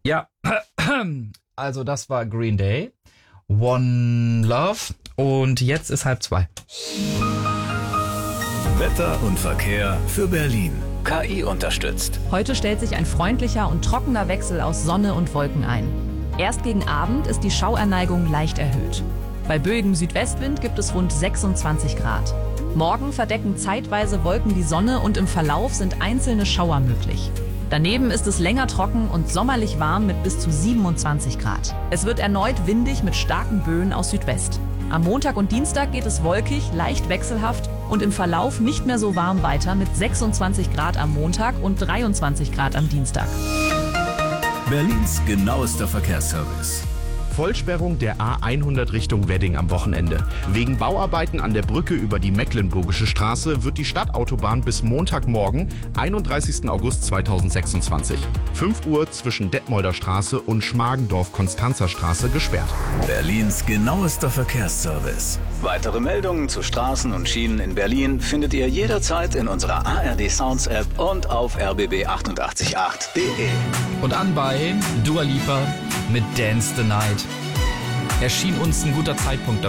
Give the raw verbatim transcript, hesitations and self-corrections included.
Ja, also das war Green Day, One Love und jetzt ist halb zwei. Wetter und Verkehr für Berlin. K I unterstützt. Heute stellt sich ein freundlicher und trockener Wechsel aus Sonne und Wolken ein. Erst gegen Abend ist die Schauerneigung leicht erhöht. Bei böigem Südwestwind gibt es rund sechsundzwanzig Grad. Morgen verdecken zeitweise Wolken die Sonne und im Verlauf sind einzelne Schauer möglich. Daneben ist es länger trocken und sommerlich warm mit bis zu siebenundzwanzig Grad. Es wird erneut windig mit starken Böen aus Südwest. Am Montag und Dienstag geht es wolkig, leicht wechselhaft und im Verlauf nicht mehr so warm weiter mit sechsundzwanzig Grad am Montag und dreiundzwanzig Grad am Dienstag. Berlins genauester Verkehrsservice. Vollsperrung der A hundert Richtung Wedding am Wochenende. Wegen Bauarbeiten an der Brücke über die Mecklenburgische Straße wird die Stadtautobahn bis Montagmorgen, einunddreißigsten August zweitausendsechsundzwanzig, fünf Uhr zwischen Detmolder Straße und Schmargendorf-Konstanzer Straße gesperrt. Berlins genauester Verkehrsservice. Weitere Meldungen zu Straßen und Schienen in Berlin findet ihr jederzeit in unserer A R D Sounds App und auf r b b achtundachtzig Komma acht punkt de. Und anbei Dua Lipa mit Dance the Night. Erschien uns ein guter Zeitpunkt dafür.